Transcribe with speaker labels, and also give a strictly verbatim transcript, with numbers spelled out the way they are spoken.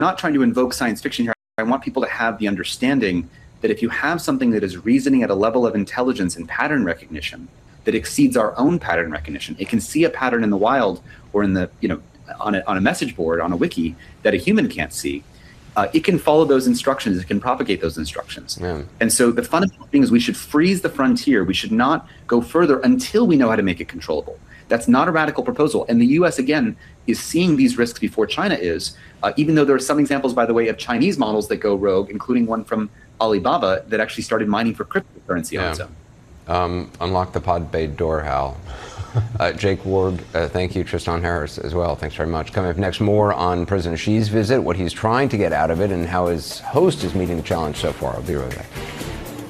Speaker 1: not trying to invoke science fiction here. I want people to have the understanding that if you have something that is reasoning at a level of intelligence and pattern recognition that exceeds our own pattern recognition, it can see a pattern in the wild or in the, you know, on a, on a message board, on a wiki that a human can't see. Uh, it can follow those instructions. It can propagate those instructions. Yeah. And so the fundamental thing is we should freeze the frontier. We should not go further until we know how to make it controllable. That's not a radical proposal. And the U S, again, is seeing these risks before China is, uh, even though there are some examples, by the way, of Chinese models that go rogue, including one from Alibaba that actually started mining for cryptocurrency yeah. on its own.
Speaker 2: Um, unlock the pod bay door, Hal. Uh, Jake Ward, uh, thank you. Tristan Harris as well. Thanks very much. Coming up next, more on President Xi's visit, what he's trying to get out of it, and how his host is meeting the challenge so far. I'll be right back.